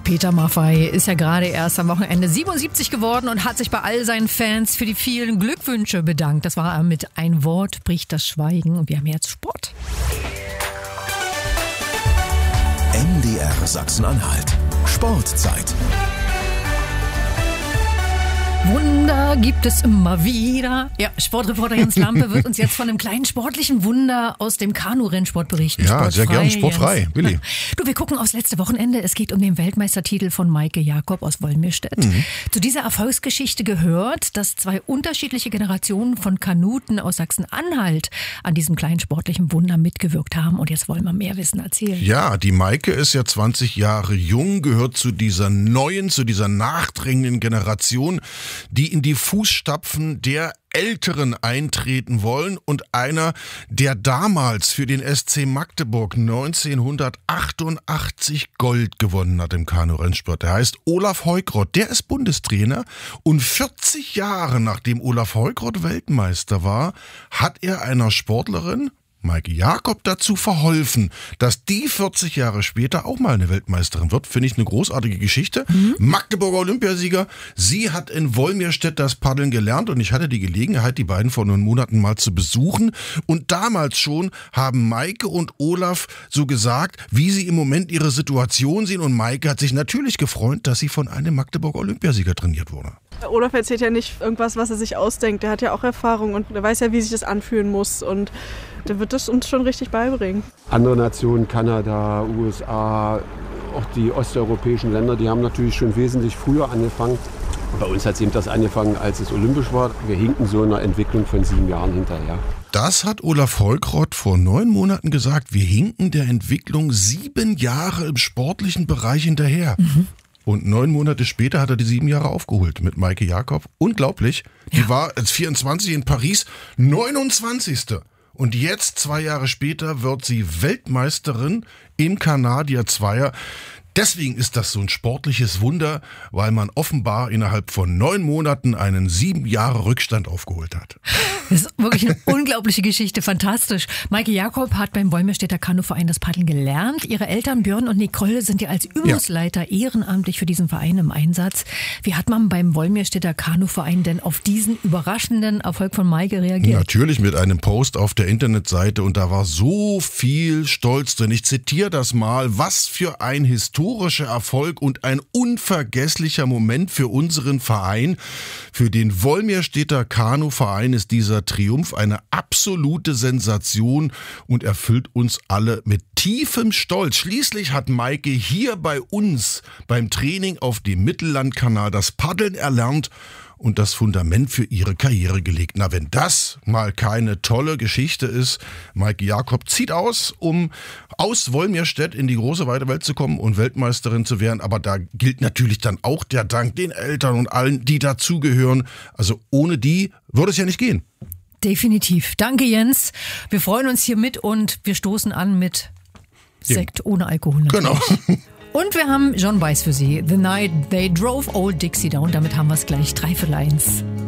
Peter Maffay ist ja gerade erst am Wochenende 77 geworden und hat sich bei all seinen Fans für die vielen Glückwünsche bedankt. Das war er mit "Ein Wort bricht das Schweigen" und wir haben jetzt Sport. MDR Sachsen-Anhalt. Sportzeit. Wunder gibt es immer wieder. Ja, Sportreporter Jens Lampe wird uns jetzt von einem kleinen sportlichen Wunder aus dem Kanu-Rennsport berichten. Ja, sehr gern, sportfrei. Willi. Du, wir gucken aufs letzte Wochenende. Es geht um den Weltmeistertitel von Maike Jakob aus Wolmirstedt. Zu dieser Erfolgsgeschichte gehört, dass zwei unterschiedliche Generationen von Kanuten aus Sachsen-Anhalt an diesem kleinen sportlichen Wunder mitgewirkt haben. Und jetzt wollen wir mehr wissen. Erzählen. Ja, die Maike ist ja 20 Jahre jung, gehört zu dieser neuen, zu dieser nachdrängenden Generation, die in die Fußstapfen der Älteren eintreten wollen, und einer, der damals für den SC Magdeburg 1988 Gold gewonnen hat im Kanu-Rennsport. Der heißt Olaf Heukrott, der ist Bundestrainer, und 40 Jahre nachdem Olaf Heukrott Weltmeister war, hat er einer Sportlerin, Maike Jakob, dazu verholfen, dass die 40 Jahre später auch mal eine Weltmeisterin wird. Finde ich eine großartige Geschichte. Magdeburger Olympiasieger. Sie hat in Wolmirstedt das Paddeln gelernt und ich hatte die Gelegenheit, die beiden vor 9 Monaten mal zu besuchen. Und damals schon haben Maike und Olaf so gesagt, wie sie im Moment ihre Situation sehen. Und Maike hat sich natürlich gefreut, dass sie von einem Magdeburger Olympiasieger trainiert wurde. Olaf erzählt ja nicht irgendwas, was er sich ausdenkt. Der hat ja auch Erfahrung und er weiß ja, wie sich das anfühlen muss. Und der wird das uns schon richtig beibringen. Andere Nationen, Kanada, USA, auch die osteuropäischen Länder, die haben natürlich schon wesentlich früher angefangen. Bei uns hat es eben das angefangen, als es olympisch war. Wir hinken so einer Entwicklung von 7 Jahren hinterher. Das hat Olaf Heukrott vor 9 Monaten gesagt. Wir hinken der Entwicklung 7 Jahre im sportlichen Bereich hinterher. Und 9 Monate später hat er die 7 Jahre aufgeholt mit Maike Jakob. Unglaublich. Die war als 24 in Paris 29. Und jetzt, 2 Jahre später, wird sie Weltmeisterin im Kanadier Zweier. Deswegen ist das so ein sportliches Wunder, weil man offenbar innerhalb von 9 Monaten einen 7 Jahre Rückstand aufgeholt hat. Das ist wirklich eine unglaubliche Geschichte, fantastisch. Maike Jakob hat beim Wolmirstedter Kanuverein das Paddeln gelernt. Ihre Eltern Björn und Nicole sind ja als Übungsleiter ehrenamtlich für diesen Verein im Einsatz. Wie hat man beim Wolmirstedter Kanuverein denn auf diesen überraschenden Erfolg von Maike reagiert? Natürlich mit einem Post auf der Internetseite, und da war so viel Stolz drin. Ich zitiere das mal: Was für ein historischer Erfolg und ein unvergesslicher Moment für unseren Verein. Für den Wolmirstedter Kanuverein ist dieser Triumph eine absolute Sensation und erfüllt uns alle mit tiefem Stolz. Schließlich hat Maike hier bei uns beim Training auf dem Mittellandkanal das Paddeln erlernt und das Fundament für ihre Karriere gelegt. Na, wenn das mal keine tolle Geschichte ist. Maike Jakob zieht aus, um aus Wolmirstedt in die große weite Welt zu kommen und Weltmeisterin zu werden. Aber da gilt natürlich dann auch der Dank den Eltern und allen, die dazugehören. Also ohne die würde es ja nicht gehen. Definitiv. Danke, Jens. Wir freuen uns hier mit und wir stoßen an mit Sekt ohne Alkohol. Natürlich. Genau. Und wir haben John Baez für Sie. The Night They Drove Old Dixie Down. Damit haben wir es gleich. 1:03.